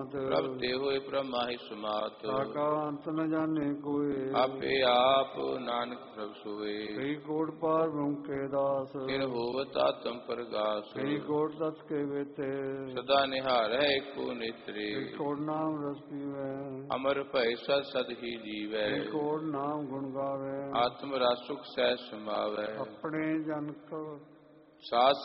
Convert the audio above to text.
ਪ੍ਰਭ ਤੇ ਹੋਏ ਬ੍ਰਹਮਾ ਹੀ ਸਮਾਤ। ਤਾਕਾ ਅੰਤ ਨ ਜਾਣੇ ਕੋਇ, ਆਪੇ ਆਪ ਨਾਨਕ ਪ੍ਰਭ ਸੋਏ। ਕਈ ਕੋਟ ਪਾਰ ਬ੍ਰਹਮ ਕੇ ਦਾਸ, ਤਿਨ ਹੋਵਤ ਆਤਮ ਪ੍ਰਗਾਸ। ਕਈ ਕੋਟ ਤਤ ਕੇ ਵੇਤੇ, ਸਦਾ ਨਿਹਾਰੈ ਏਕੋ ਨੇਤਰੇ। ਕਈ ਕੋਟ ਨਾਮ ਰਸ ਪੀਵੈ, ਅਮਰ ਭਇ ਸਦ ਸਦ ਹੀ ਜੀਵੈ। ਕਈ ਕੋਟ ਨਾਮ ਗੁਣ ਗਾਵੇ, ਆਤਮ ਰਸ ਸੁਖ ਸਹਿ ਸਮਾਵੈ। ਆਪਣੇ ਜਨ ਕੋ ਸਾਧ